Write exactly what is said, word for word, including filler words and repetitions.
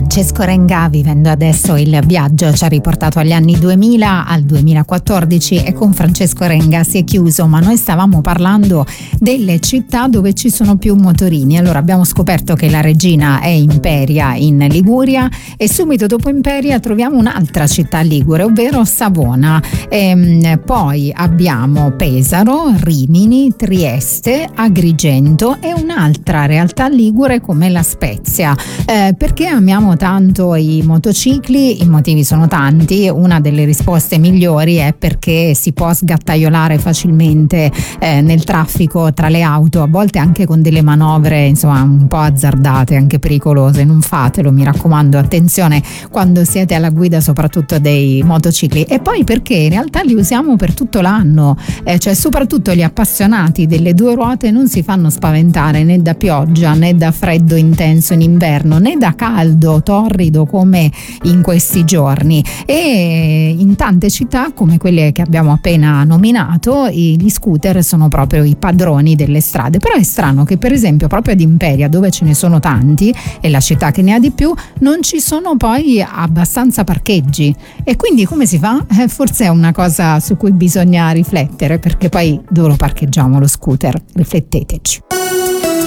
Francesco Renga, vivendo adesso il viaggio, ci ha riportato agli anni duemila al duemilaquattordici e con Francesco Renga si è chiuso, ma noi stavamo parlando delle città dove ci sono più motorini. Allora abbiamo scoperto che la regina è Imperia in Liguria e subito dopo Imperia troviamo un'altra città ligure, ovvero Savona. E poi abbiamo Pesaro, Rimini, Trieste, Agrigento e un'altra realtà ligure come La Spezia. Eh, perché amiamo tanto i motocicli? I motivi sono tanti. Una delle risposte migliori è perché si può sgattaiolare facilmente eh, nel traffico tra le auto, a volte anche con delle manovre insomma un po' azzardate, anche pericolose. Non fatelo, mi raccomando, attenzione quando siete alla guida, soprattutto dei motocicli. E poi perché in realtà li usiamo per tutto l'anno, eh, cioè soprattutto gli appassionati delle due ruote non si fanno spaventare né da pioggia né da freddo intenso in inverno né da caldo torrido come in questi giorni. E in tante città come quelle che abbiamo appena nominato gli scooter sono proprio i padroni delle strade. Però è strano che per esempio proprio ad Imperia, dove ce ne sono tanti, è la città che ne ha di più, non ci sono poi abbastanza parcheggi. E quindi come si fa? Eh, forse è una cosa su cui bisogna riflettere, perché poi dove lo parcheggiamo lo scooter? Rifletteteci.